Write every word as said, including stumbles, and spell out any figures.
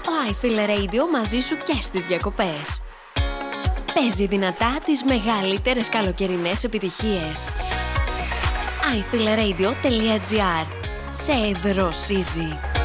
Ο iFeel Radio μαζί σου και στις διακοπές. Παίζει δυνατά τις μεγαλύτερες καλοκαιρινές επιτυχίες. άι φιλ ρέιντιο τελεία τζι άρ. Σε δροσίζει.